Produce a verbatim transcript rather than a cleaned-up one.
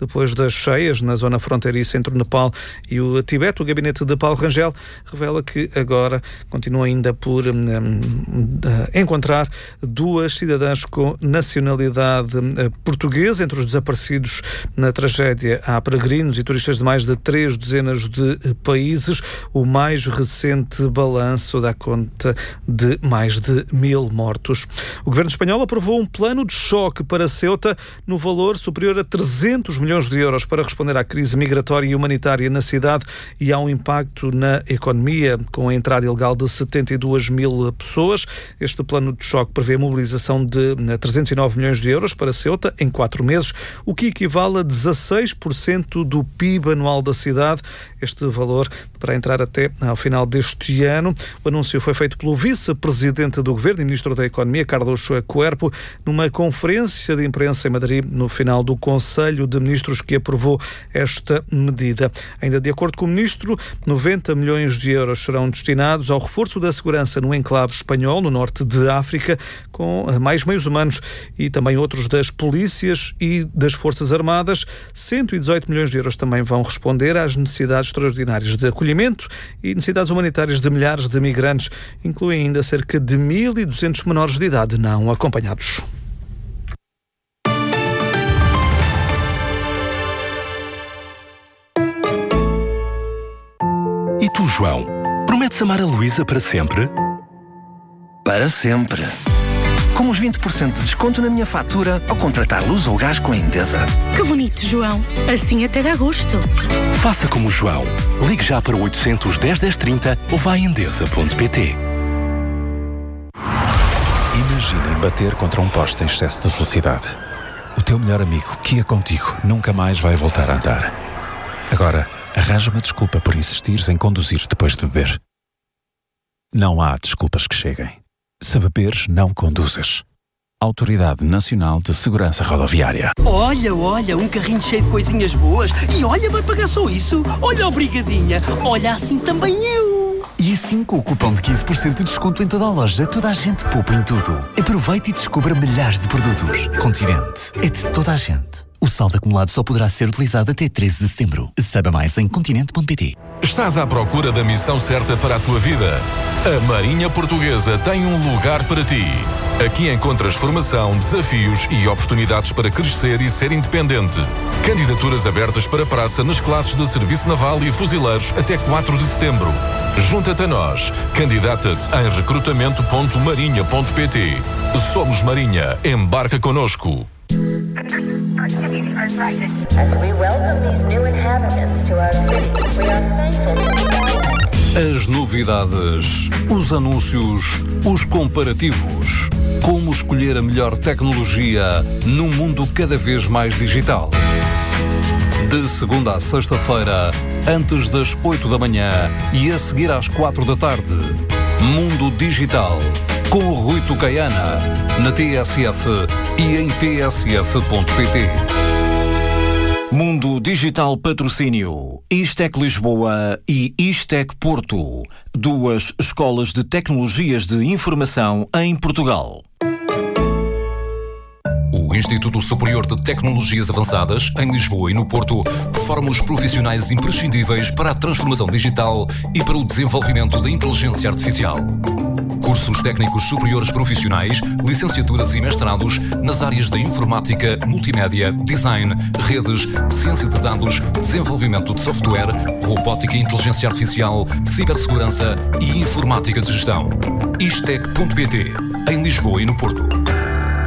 depois das cheias na zona fronteiriça entre o Nepal e o Tibete. O gabinete de Paulo Rangel revela que agora continua ainda por um, encontrar duas cidadãs com nacionalidade portuguesa. Entre os desaparecidos na tragédia há peregrinos e turistas de mais de três dezenas de países. O mais recente balanço dá conta de mais de mil mortos. O governo espanhol aprovou um plano de choque para Ceuta no valor superior a trezentos milhões de euros para responder à crise migratória e humanitária na cidade e ao impacto na economia, com a entrada ilegal de setenta e duas mil pessoas. Este plano de choque prevê a mobilização de trezentos e nove milhões de euros para Ceuta em quatro meses, o que equivale a dezasseis por cento do P I B anual da cidade. Este valor deverá entrar até ao final deste ano. O anúncio foi feito pelo vice-presidente do governo e ministro da Economia, Carlos Coerpo, numa conferência de imprensa em Madrid no final do Conselho de Ministros que aprovou esta medida. Ainda de acordo com o ministro, noventa milhões de euros serão destinados ao reforço da segurança no enclave espanhol, no norte de África, com mais meios humanos e também outros das polícias e das Forças Armadas. cento e dezoito milhões de euros também vão responder às necessidades extraordinárias de acolhimento e necessidades humanitárias de milhares de migrantes, incluem ainda cerca de mil e duzentos menores de idade não acompanhados. E tu, João, prometes amar a Luísa para sempre? Para sempre. Com os vinte por cento de desconto na minha fatura ao contratar luz ou gás com a Endesa. Que bonito, João. Assim até dá gosto. Faça como o João. Ligue já para o oitocentos, dez, dez, trinta ou vá a endesa ponto pt. Imaginem bater contra um poste em excesso de velocidade. O teu melhor amigo, que ia contigo, nunca mais vai voltar a andar. Agora, arranja uma desculpa por insistires em conduzir depois de beber. Não há desculpas que cheguem. Se beberes, não conduzas. Autoridade Nacional de Segurança Rodoviária. Olha, olha, um carrinho cheio de coisinhas boas. E olha, vai pagar só isso. Olha, obrigadinha. Olha, assim também eu. E assim, com o cupom de quinze por cento de desconto em toda a loja, toda a gente poupa em tudo. Aproveite e descubra milhares de produtos. Continente é de toda a gente. O saldo acumulado só poderá ser utilizado até treze de setembro. Saiba mais em continente ponto pt. Estás à procura da missão certa para a tua vida? A Marinha Portuguesa tem um lugar para ti. Aqui encontras formação, desafios e oportunidades para crescer e ser independente. Candidaturas abertas para praça nas classes de Serviço Naval e Fuzileiros até quatro de setembro. Junta-te a nós. Candidata-te em recrutamento ponto marinha ponto pt. Somos Marinha. Embarca connosco. As we welcome these new inhabitants to our cities, we are thankful to the government. As novidades, os anúncios, os comparativos. Como escolher a melhor tecnologia num mundo cada vez mais digital. De segunda a sexta-feira, antes das oito da manhã e a seguir às quatro da tarde. Mundo Digital, com o Rui Tucaiana, na T S F e em t s f ponto pt. Mundo Digital Patrocínio, Istec Lisboa e Istec Porto, duas escolas de tecnologias de informação em Portugal. O Instituto Superior de Tecnologias Avançadas, em Lisboa e no Porto, forma os profissionais imprescindíveis para a transformação digital e para o desenvolvimento da inteligência artificial. Cursos técnicos superiores profissionais, licenciaturas e mestrados nas áreas da informática, multimédia, design, redes, ciência de dados, desenvolvimento de software, robótica e inteligência artificial, cibersegurança e informática de gestão. Istec ponto pt, em Lisboa e no Porto.